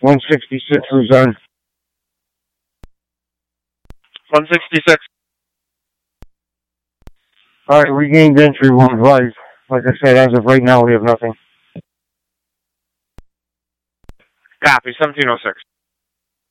166, who's on? 166. Alright, we gained entry 1 life. Like I said, as of right now, we have nothing. Copy, 1706.